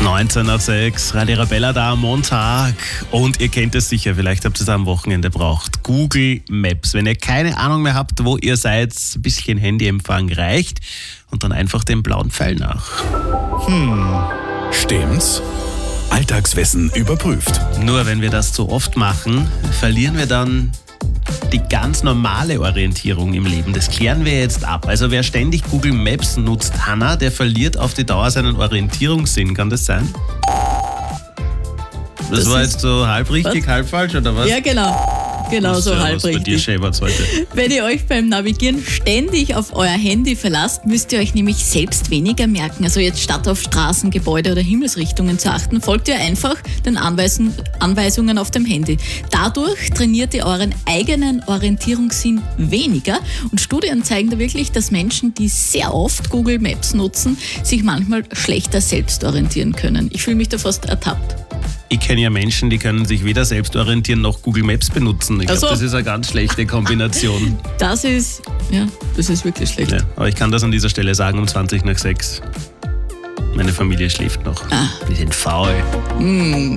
19 nach 6, Radio Arabella da am Montag. Und ihr kennt es sicher, vielleicht habt ihr es am Wochenende braucht. Google Maps. Wenn ihr keine Ahnung mehr habt, wo ihr seid, ein bisschen Handyempfang reicht und dann einfach den blauen Pfeil nach. Stimmt's? Alltagswissen überprüft. Nur wenn wir das zu oft machen, verlieren wir dann die ganz normale Orientierung im Leben. Das klären wir jetzt ab. Also wer ständig Google Maps nutzt, Hanna, der verliert auf die Dauer seinen Orientierungssinn. Kann das sein? Das war jetzt so halb richtig, halb falsch, oder was? Ja, genau. Genau so halb was bei dir richtig. schäbert's heute. Wenn ihr euch beim Navigieren ständig auf euer Handy verlasst, müsst ihr euch nämlich selbst weniger merken. Also jetzt statt auf Straßen, Gebäude oder Himmelsrichtungen zu achten, folgt ihr einfach den Anweisungen auf dem Handy. Dadurch trainiert ihr euren eigenen Orientierungssinn weniger. Und Studien zeigen da wirklich, dass Menschen, die sehr oft Google Maps nutzen, sich manchmal schlechter selbst orientieren können. Ich fühle mich da fast ertappt. Ich kenne ja Menschen, die können sich weder selbst orientieren noch Google Maps benutzen. Ich glaube, Ach so. das ist eine ganz schlechte Kombination. Das ist wirklich schlecht. Ja, aber ich kann das an dieser Stelle sagen, um 20 nach 6. Meine Familie schläft noch. Die sind faul.